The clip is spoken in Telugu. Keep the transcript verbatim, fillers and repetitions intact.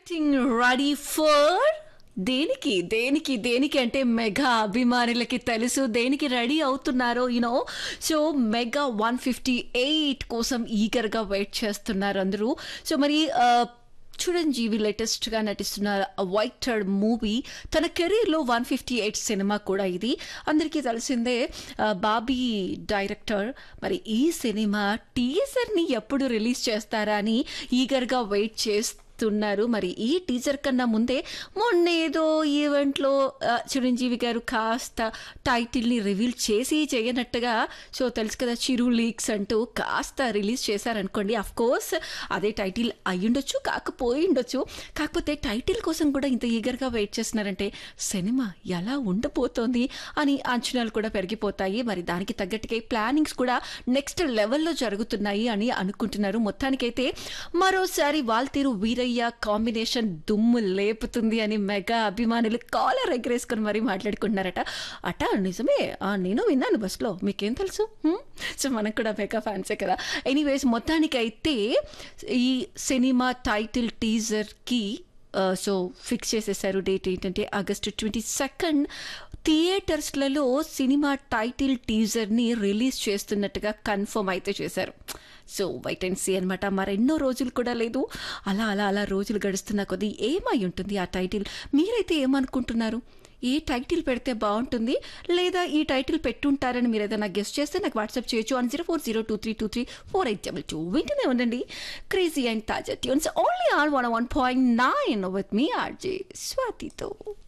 గెట్టింగ్ రెడీ ఫర్ దేనికి దేనికి దేనికి అంటే మెగా అభిమానులకి తెలుసు దేనికి రెడీ అవుతున్నారో you know so mega one fifty eight కోసం ఈగర్గా వెయిట్ చేస్తున్నారు అందరూ. సో మరి చిరంజీవి లేటెస్ట్గా నటిస్తున్న వైటెడ్ మూవీ తన కెరీర్లో వన్ ఫిఫ్టీ ఎయిట్ సినిమా కూడా ఇది. అందరికీ తెలిసిందే బాబీ డైరెక్టర్. మరి ఈ సినిమా టీజర్ని ఎప్పుడు రిలీజ్ చేస్తారా అని ఈగర్గా వెయిట్ చేస్తూ తున్నారు. మరి ఈ టీజర్ కన్నా ముందే మొన్న ఏదో ఈవెంట్లో చిరంజీవి గారు కాస్త టైటిల్ని రివీల్ చేసి చేయనట్టుగా సో తెలుసు కదా చిరు లీక్స్ అంటూ కాస్త రిలీజ్ చేశారనుకోండి. అఫ్ కోర్స్ అదే టైటిల్ అయ్యుండొచ్చు కాకపోయి ఉండొచ్చు. కాకపోతే టైటిల్ కోసం కూడా ఇంత ఈగర్గా వెయిట్ చేస్తున్నారంటే సినిమా ఎలా ఉండబోతోంది అని అంచనాలు కూడా పెరిగిపోతాయి. మరి దానికి తగ్గట్టుగా ప్లానింగ్స్ కూడా నెక్స్ట్ లెవెల్లో జరుగుతున్నాయి అని అనుకుంటున్నారు. మొత్తానికైతే మరోసారి వాల్తీరు వీరయ్య కాంబినేషన్ దుమ్ము లేపుతుంది అని మెగా అభిమానులు కాలర్ ఎగరేసుకొని మరీ మాట్లాడుకుంటున్నారట. అట నిజమే, నేను విన్నాను బస్లో, మీకేం తెలుసు? సో మనకు కూడా మెగా ఫ్యాన్సే కదా. ఎనీవేస్ మొత్తానికైతే ఈ సినిమా టైటిల్ టీజర్కి సో ఫిక్స్ చేసేసారు. డేట్ ఏంటంటే August twenty second థియేటర్స్లలో cinema title టీజర్ని release చేస్తున్నట్టుగా కన్ఫర్మ్ అయితే చేశారు. సో వైట్ అండ్ సీ అనమాట. మరెన్నో రోజులు కూడా లేదు. అలా అలా అలా రోజులు గడుస్తున్న కొద్దీ ఏమై ఉంటుంది ఆ టైటిల్? మీరైతే ఏమనుకుంటున్నారు? ఏ టైటిల్ పెడితే బాగుంటుంది, లేదా ఈ టైటిల్ పెట్టుంటారని మీరు ఏదైనా గెస్ట్ చేస్తే నాకు వాట్సాప్ చేయొచ్చు on zero four zero two three two three four eight double two. వింటూనే ఉండండి క్రేజీ అండ్ తాజా tunes only on one one point nine with me RJ స్వాతితో.